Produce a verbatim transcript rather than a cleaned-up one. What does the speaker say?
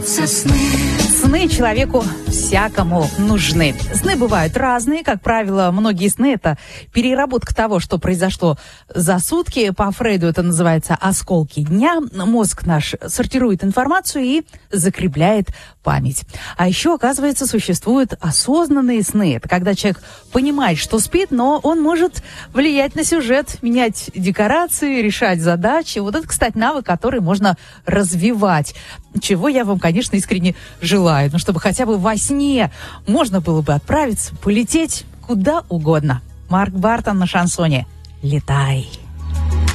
Сны. Сны человеку всякому нужны. Сны бывают разные. Как правило, многие сны — это переработка того, что произошло за сутки. По Фрейду это называется осколки дня. Мозг наш сортирует информацию и закрепляет память. А еще, оказывается, существуют осознанные сны. Это когда человек понимает, что спит, но он может влиять на сюжет, менять декорации, решать задачи. Вот это, кстати, навык, который можно развивать. Чего я вам, конечно, искренне желаю. Ну, чтобы хотя бы во сне можно было бы отправиться, полететь куда угодно. Марк Бартон на шансоне. Летай.